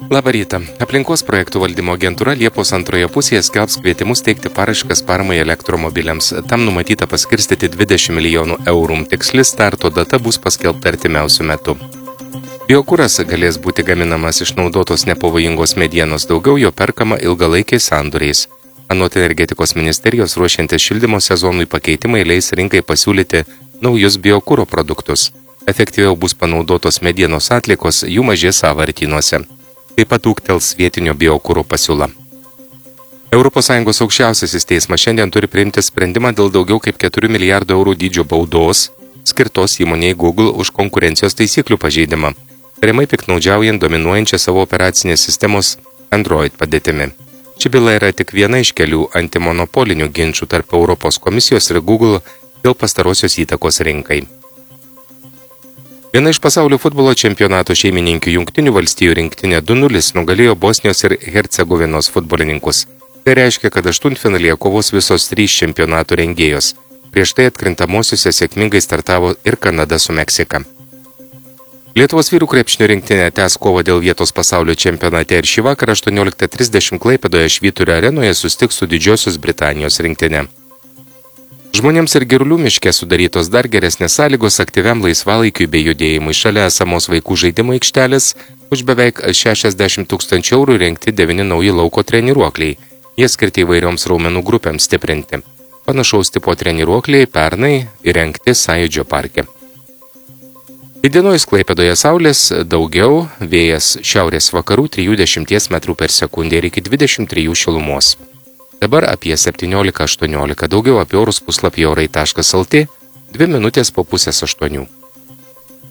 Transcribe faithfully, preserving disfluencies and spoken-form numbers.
Labą rytą. Aplinkos projektų valdymo agentūra Liepos antroje pusėje skelbs kvietimus teikti paraiškas paramai elektromobiliams. Tam numatyta paskirstyti dvidešimt milijonų eurų. Tiksli starto data bus paskelbta artimiausiu metu. Biokuras galės būti gaminamas iš naudotos nepavojingos medienos, daugiau jo perkama ilgalaikiais sandoriais. Anot energetikos ministerijos ruošiantis šildymo sezonui pakeitimai leis rinkai pasiūlyti naujus biokuro produktus. Efektyviau bus panaudotos medienos atliekos, jų mažės sąvartynuose. Taip pat ūgtels vietinio biokuro pasiūla. Europos Sąjungos aukščiausiasis teismas šiandien turi priimti sprendimą dėl daugiau kaip keturių milijardų eurų dydžio baudos, skirtos įmonei Google už konkurencijos taisyklių pažeidimą, tariamai piknaudžiaujant dominuojančią savo operacinės sistemos Android padėtimi. Ši byla yra tik viena iš kelių antimonopolinių ginčų tarp Europos komisijos ir Google dėl pastarosios įtakos rinkai. Viena iš pasaulio futbolo čempionato šeimininkių Jungtinių valstijų rinktinė du nulis nugalėjo Bosnijos ir Hercegovinos futbolininkus. Tai reiškia, kad aštuntfinalyje kovos visos trys čempionato rengėjos. Prieš tai atkrintamosiuose sėkmingai startavo ir Kanada su Meksika. Lietuvos vyrų krepšinio rinktinė tęs kovą dėl vietos pasaulio čempionate ir šį vakarą aštuonioliktą trisdešimt Klaipėdoje Švyturio arenoje susitiks su Didžiosios Britanijos rinktinė. Žmonėms ir Girulių miške sudarytos dar geresnės sąlygos aktyviam laisvalaikiui bei judėjimui. Šalia esamos vaikų žaidimo aikštelės už beveik šešiasdešimt tūkstančių eurų rengti devyni nauji lauko treniruokliai. Jie skirti įvairioms raumenų grupėms stiprinti. Panašaus tipo treniruokliai pernai įrengti Sąjūdžio parke. Įdienojus Klaipėdoje saulės daugiau, vėjas šiaurės vakarų trijų dešimties metrų per sekundę ir iki dvidešimt trijų šilumos. Dabar apie septyniolika aštuoniolika, daugiau apie orus puslapyje orai taškas lt, dvi minutės po pusės aštuonių.